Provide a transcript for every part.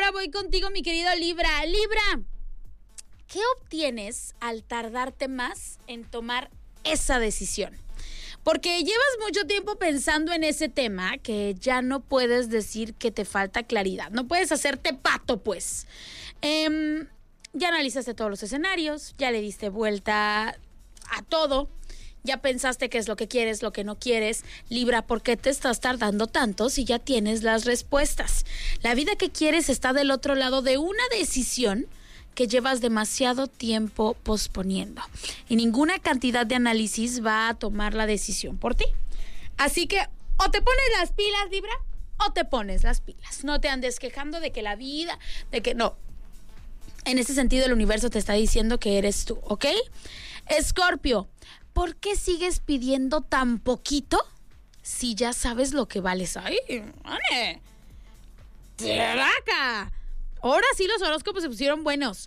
ahora voy contigo, mi querido Libra. Libra, ¿qué obtienes al tardarte más en tomar esa decisión? Porque llevas mucho tiempo pensando en ese tema que ya no puedes decir que te falta claridad. No puedes hacerte pato, pues. Ya analizaste todos los escenarios, ya le diste vuelta a todo, ya pensaste qué es lo que quieres, lo que no quieres. Libra, ¿por qué te estás tardando tanto si ya tienes las respuestas? La vida que quieres está del otro lado de una decisión que llevas demasiado tiempo posponiendo. Y ninguna cantidad de análisis va a tomar la decisión por ti. Así que o te pones las pilas, Libra, o te pones las pilas. No te andes quejando de que la vida, de que no. En ese sentido, el universo te está diciendo que eres tú, ¿ok? Escorpio, ¿por qué sigues pidiendo tan poquito si ya sabes lo que vales? ¡Ay, ane! ¡Traca! Ahora sí los horóscopos se pusieron buenos.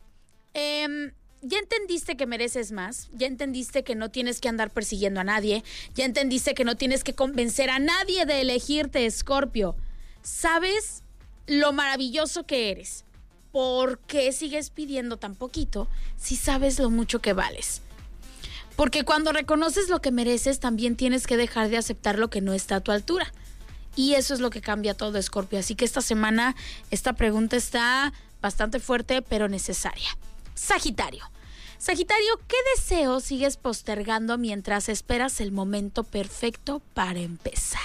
Ya entendiste que mereces más, ya entendiste que no tienes que andar persiguiendo a nadie, ya entendiste que no tienes que convencer a nadie de elegirte, Escorpio. ¿Sabes lo maravilloso que eres? ¿Por qué sigues pidiendo tan poquito si sabes lo mucho que vales? Porque cuando reconoces lo que mereces, también tienes que dejar de aceptar lo que no está a tu altura. Y eso es lo que cambia todo, Escorpio. Así que esta semana esta pregunta está bastante fuerte, pero necesaria. Sagitario. Sagitario, ¿qué deseo sigues postergando mientras esperas el momento perfecto para empezar?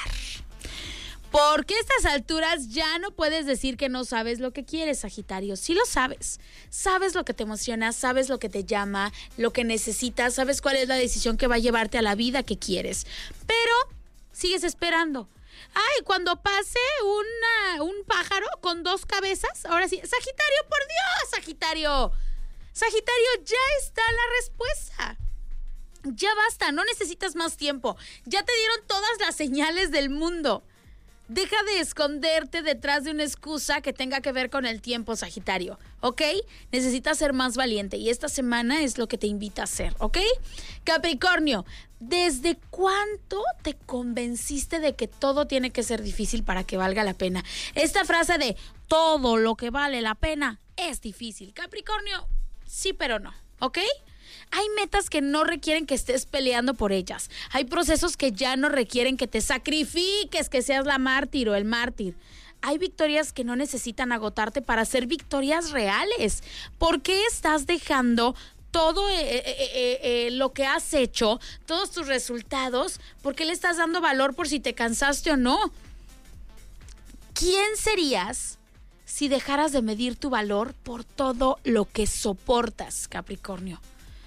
Porque a estas alturas ya no puedes decir que no sabes lo que quieres, Sagitario. Sí lo sabes. Sabes lo que te emociona, sabes lo que te llama, lo que necesitas, sabes cuál es la decisión que va a llevarte a la vida que quieres. Pero sigues esperando. Ay, cuando pase un pájaro con dos cabezas, ahora sí, Sagitario, por Dios, Sagitario. Sagitario, ya está la respuesta. Ya basta, no necesitas más tiempo. Ya te dieron todas las señales del mundo. Deja de esconderte detrás de una excusa que tenga que ver con el tiempo, Sagitario, ¿ok? Necesitas ser más valiente y esta semana es lo que te invita a hacer, ¿ok? Capricornio, ¿desde cuánto te convenciste de que todo tiene que ser difícil para que valga la pena? Esta frase de todo lo que vale la pena es difícil. Capricornio, sí pero no, ¿ok? Hay metas que no requieren que estés peleando por ellas. Hay procesos que ya no requieren que te sacrifiques, que seas la mártir o el mártir. Hay victorias que no necesitan agotarte para ser victorias reales. ¿Por qué estás dejando todo lo que has hecho, todos tus resultados? ¿Por qué le estás dando valor por si te cansaste o no? ¿Quién serías si dejaras de medir tu valor por todo lo que soportas, Capricornio?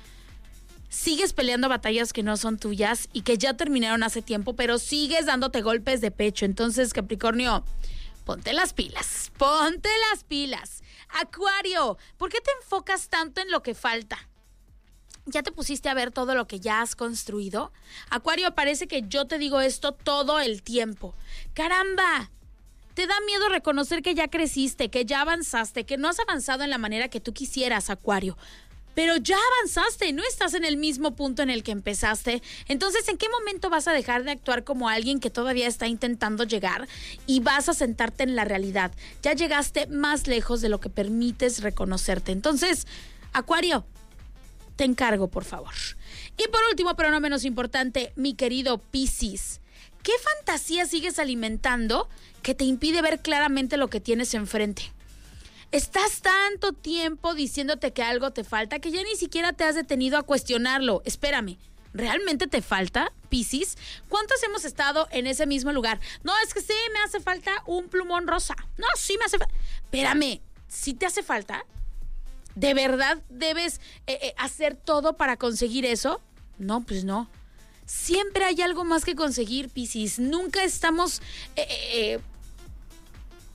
Sigues peleando batallas que no son tuyas y que ya terminaron hace tiempo, pero sigues dándote golpes de pecho. Entonces, Capricornio, ponte las pilas, ponte las pilas. Acuario, ¿por qué te enfocas tanto en lo que falta? ¿Ya te pusiste a ver todo lo que ya has construido? Acuario, parece que yo te digo esto todo el tiempo. ¡Caramba! Te da miedo reconocer que ya creciste, que ya avanzaste, que no has avanzado en la manera que tú quisieras, Acuario. Pero ya avanzaste, no estás en el mismo punto en el que empezaste. Entonces, ¿en qué momento vas a dejar de actuar como alguien que todavía está intentando llegar y vas a sentarte en la realidad? Ya llegaste más lejos de lo que permites reconocerte. Entonces, Acuario, te encargo, por favor. Y por último, pero no menos importante, mi querido Piscis, ¿qué fantasía sigues alimentando que te impide ver claramente lo que tienes enfrente? Estás tanto tiempo diciéndote que algo te falta que ya ni siquiera te has detenido a cuestionarlo. Espérame, ¿realmente te falta, Piscis? ¿Cuántos hemos estado en ese mismo lugar? No, es que sí, me hace falta un plumón rosa. No, sí me hace falta. Espérame, ¿sí te hace falta? ¿De verdad debes hacer todo para conseguir eso? No, pues no. Siempre hay algo más que conseguir, Piscis. Nunca estamos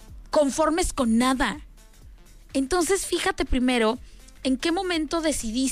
conformes con nada. Entonces, fíjate primero en qué momento decidiste